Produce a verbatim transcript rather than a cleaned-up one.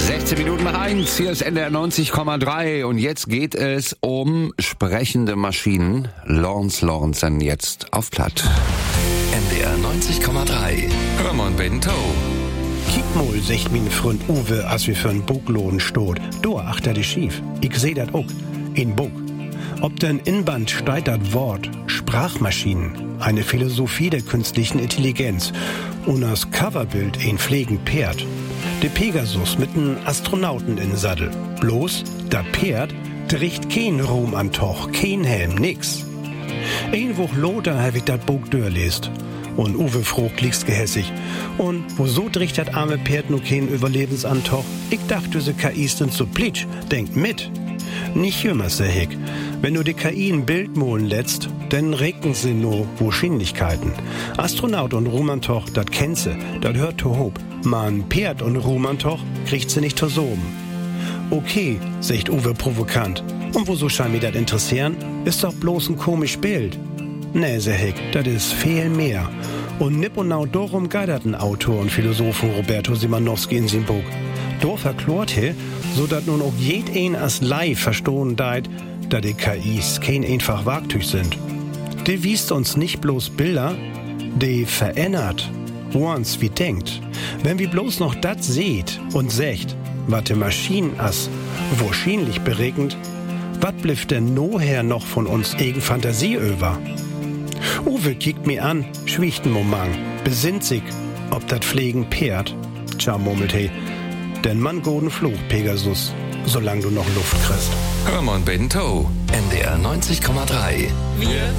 sechzehn Minuten nach eins, hier ist N D R neunzig Komma drei und jetzt geht es um sprechende Maschinen. Lawrence Lawrenson jetzt auf Platt. N D R neunzig Komma drei. Hör mal Bento. Kiek mal, sagt mein Freund Uwe, als wir für einen Bugloden stot. Do achter die schief. Ich seh dat ook. In Bug. Ob den Inband steigt dat Wort Sprachmaschinen, eine Philosophie der künstlichen Intelligenz und das Coverbild ein pflegen Pferd. Der Pegasus mit einem Astronauten in Sattel. Bloß, dat Pferd dricht kein Ruhm am Toch, kein Helm, nix. Ein Woch Lothar hab ich dat Buch durchläst. Und Uwe frucht liegst gehässig. Und wieso dricht dat arme Pferd nur kein Überlebensantoch? Ich dachte, se K Is sind so plitsch, denkt mit. Nicht jümmer, se Hick. Wenn du die K I ein Bild molen lässt, dann regnen sie nur Wahrscheinlichkeiten. Astronaut und Ruhmantoch, dat kennt sie, dat hört to hob. Man Pferd und Ruhmantoch kriegt sie nicht to soben. Okay, sagt Uwe provokant. Und woso scheint mir dat interessieren? Ist doch bloß ein komisch Bild. Nee, se Hick, dat is viel mehr. Und nipp und nau darum geidert ein Autor und Philosophen Roberto Simanowski in sein Buch. Do verklort he, so dat nun auch jed ein as live verstohlen deit, da die K Is kein einfach Wagtüch sind. Die wiest uns nicht bloß Bilder, die verändert, woans wie denkt. Wenn wir bloß noch dat seht und secht, wat de Maschinen as wahrscheinlich beregend, wat blifft denn noher noch von uns egen Fantasie über? Uwe kickt mir an, schwiegt n Moment, besinnt sich, ob dat pflegen Pferd. Tja, murmelt he, denn man goden Fluch, Pegasus, solang du noch Luft kriegst. Hör mal Bento. N D R neunzig Komma drei. Wir